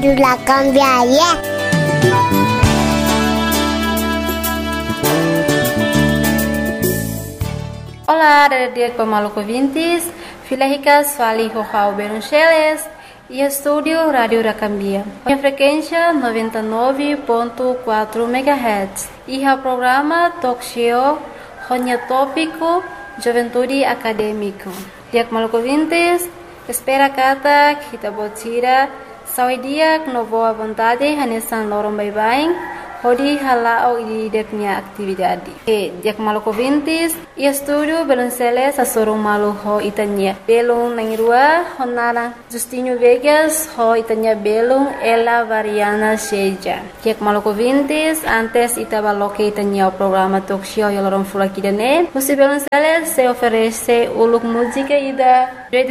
Rádio La Cambiaria. Olá, dia pemaluco ouvintes, Filahicas Fali Rohau Beruncheles e estúdio Rádio Racambia. A frequência 99.4 MHz e o programa Talk Show Ronya Tópico Juventude Acadêmico. Dia pemaluco ouvintes, espera kata kita botira sawadia no boa vontade hanesan lorong bye-bye. Hodi halao di punya atividade. Dia maluco ouvintes, e estúdio Belonceles a sorong malu ho itanya. Belong nangrua honara Justinho Vegas ho itanya belong ela variana seja. Dia maluco ouvintes, antes itabaloke itanya o programa talk show yolorong fula kidane. Musi Belonceles se oferece uluk música ida